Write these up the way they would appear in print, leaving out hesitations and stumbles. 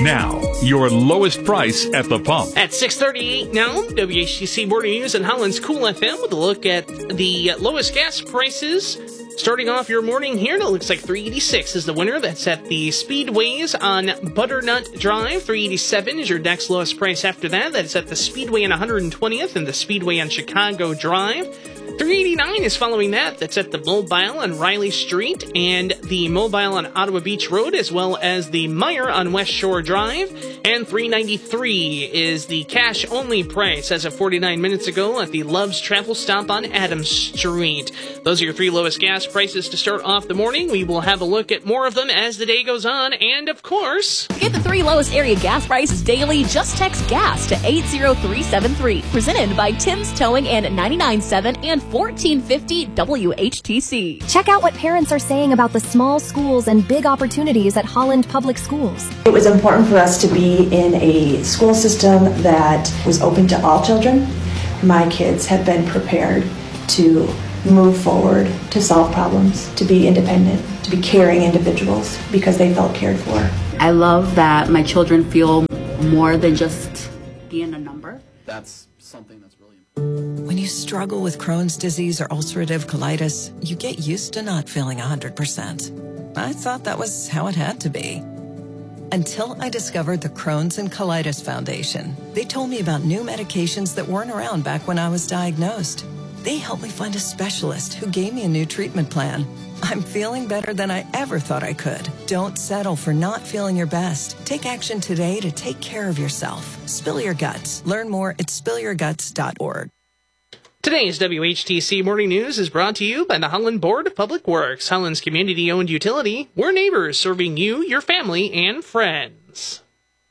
Now, your lowest price at the pump. At 6:38 now, WHTC Morning News and Holland's Cool FM with a look at the lowest gas prices. Starting off your morning here, and it looks like 386 is the winner. That's at the Speedways on Butternut Drive. 387 is your next lowest price after that. That's at the Speedway on 120th and the Speedway on Chicago Drive. 389 is following that. That's at the Mobile on Riley Street and the Mobile on Ottawa Beach Road, as well as the Meyer on West Shore Drive. And 393 is the cash-only price as of 49 minutes ago at the Love's Travel Stop on Adams Street. Those are your three lowest gas prices to start off the morning. We will have a look at more of them as the day goes on. And, of course, get the three lowest area gas prices daily. Just text GAS to 80373. Presented by Tim's Towing and 99.7 and 1450 WHTC. Check out what parents are saying about the small schools and big opportunities at Holland Public Schools. It was important for us to be in a school system that was open to all children. My kids have been prepared to move forward, to solve problems, to be independent, to be caring individuals because they felt cared for. I love that my children feel more than just being a number. That's something that's really important. When you struggle with Crohn's disease or ulcerative colitis, you get used to not feeling 100%. I thought that was how it had to be. Until I discovered the Crohn's and Colitis Foundation. They told me about new medications that weren't around back when I was diagnosed. They helped me find a specialist who gave me a new treatment plan. I'm feeling better than I ever thought I could. Don't settle for not feeling your best. Take action today to take care of yourself. Spill your guts. Learn more at spillyourguts.org. Today's WHTC Morning News is brought to you by the Holland Board of Public Works, Holland's community-owned utility. We're neighbors serving you, your family, and friends.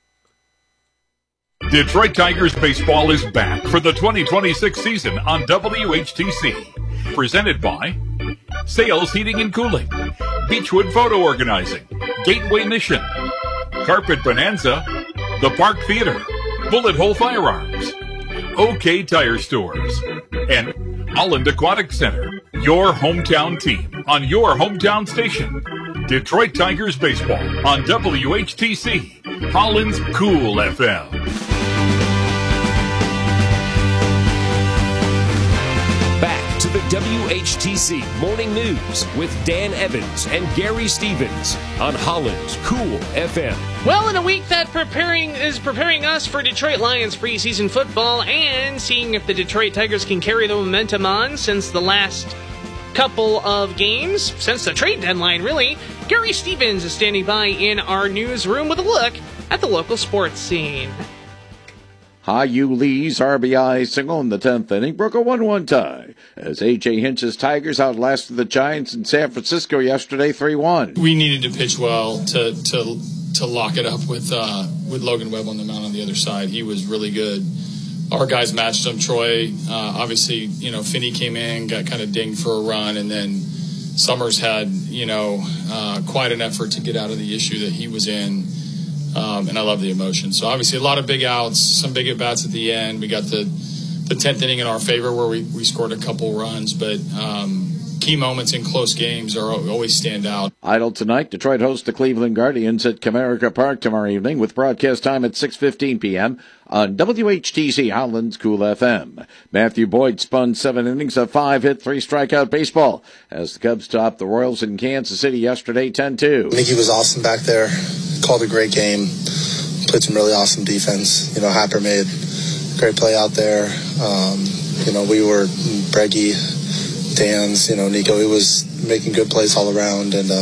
Detroit Tigers baseball is back for the 2026 season on WHTC. Presented by Sales Heating and Cooling, Beechwood Photo Organizing, Gateway Mission, Carpet Bonanza, The Park Theater, Bullet Hole Firearms, OK Tire Stores, and Holland Aquatic Center. Your hometown team on your hometown station. Detroit Tigers baseball on WHTC, Holland's Cool FM. Back to the WHTC Morning News with Dan Evans and Gary Stevens on Holland's Cool FM. Well, in a week that is preparing us for Detroit Lions preseason football and seeing if the Detroit Tigers can carry the momentum on since the last couple of games, since the trade deadline, really, Gary Stevens is standing by in our newsroom with a look at the local sports scene. High-U Lee's RBI single in the 10th inning broke a 1-1 tie as A.J. Hinch's Tigers outlasted the Giants in San Francisco yesterday 3-1. We needed to pitch well to lock it up with Logan Webb on the mound on the other side. He was really good. Our guys matched him. Troy, obviously, Finney came in, got kind of dinged for a run, and then Summers had, quite an effort to get out of the issue that he was in. And I love the emotion. So obviously a lot of big outs, some big at-bats at the end. We got the 10th inning in our favor where we scored a couple runs, but key moments in close games always stand out. Idle tonight, Detroit hosts the Cleveland Guardians at Comerica Park tomorrow evening with broadcast time at 6:15 p.m. on WHTC Holland's Cool FM. Matthew Boyd spun 7 innings of 5-hit, 3-strikeout baseball as the Cubs topped the Royals in Kansas City yesterday 10-2. Mickey was awesome back there. Called a great game. Played some really awesome defense. Happer made a great play out there. We were Breggy, Dan's, Nico. He was making good plays all around. And,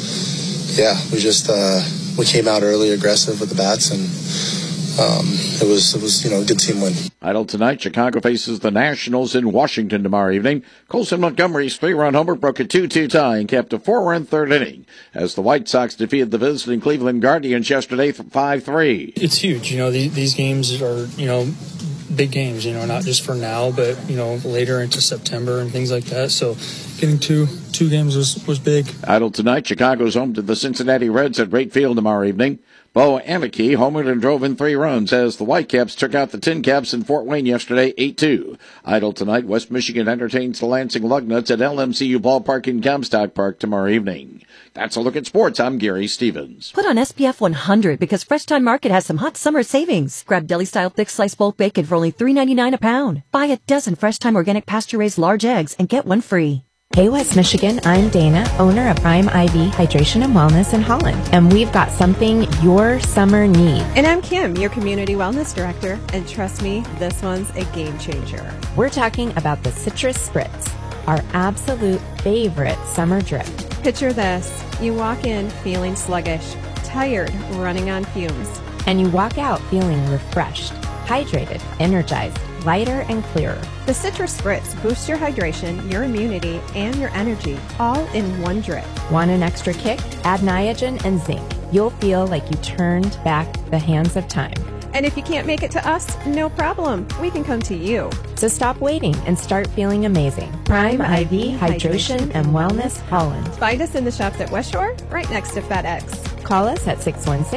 we came out early aggressive with the bats, and it was a good team win. Idle tonight, Chicago faces the Nationals in Washington tomorrow evening. Colson Montgomery's 3-run homer broke a 2-2 tie and kept a 4-run third inning as the White Sox defeated the visiting Cleveland Guardians yesterday 5-3. It's huge. These games are, big games, not just for now, but, later into September and things like that. So, getting two games was big. Idle tonight. Chicago's home to the Cincinnati Reds at Wright Field tomorrow evening. Bo Aniki homered and drove in 3 runs as the Whitecaps took out the Tin Caps in Fort Wayne yesterday, 8-2. Idle tonight. West Michigan entertains the Lansing Lugnuts at LMCU Ballpark in Comstock Park tomorrow evening. That's a look at sports. I'm Gary Stevens. Put on SPF 100 because Fresh Time Market has some hot summer savings. Grab deli-style thick slice bulk bacon for only $3.99 a pound. Buy a dozen Fresh Time organic pasture-raised large eggs and get one free. Hey West Michigan, I'm Dana, owner of Prime IV Hydration and Wellness in Holland, and we've got something your summer needs. And I'm Kim, your Community Wellness Director, and trust me, this one's a game changer. We're talking about the Citrus Spritz, our absolute favorite summer drip. Picture this, you walk in feeling sluggish, tired, running on fumes. And you walk out feeling refreshed, hydrated, energized, lighter and clearer. The Citrus Spritz boosts your hydration, your immunity, and your energy, all in one drip. Want an extra kick? Add Niagen and zinc. You'll feel like you turned back the hands of time. And if you can't make it to us, no problem. We can come to you. So stop waiting and start feeling amazing. Prime IV Hydration and Wellness Holland. Find us in the shops at West Shore, right next to FedEx. Call us at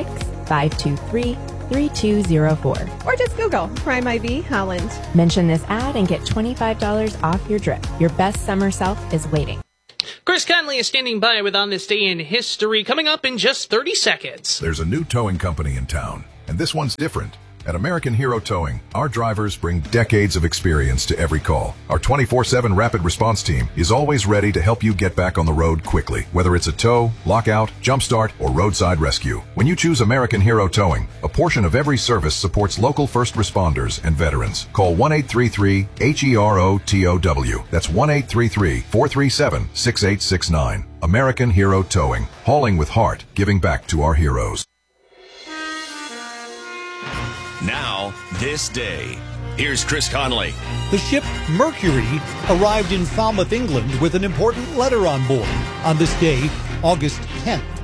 616-523-3204. Or just Google Prime IV Holland. Mention this ad and get $25 off your drip. Your best summer self is waiting. Chris Conley is standing by with On This Day in History, coming up in just 30 seconds. There's a new towing company in town, and this one's different. At American Hero Towing, our drivers bring decades of experience to every call. Our 24/7 rapid response team is always ready to help you get back on the road quickly, whether it's a tow, lockout, jumpstart, or roadside rescue. When you choose American Hero Towing, a portion of every service supports local first responders and veterans. Call 1-833-HERO-TOW. That's 1-833-437-6869. American Hero Towing, hauling with heart, giving back to our heroes. Now, this day. Here's Chris Conley. The ship Mercury arrived in Falmouth, England with an important letter on board on this day, August 10th.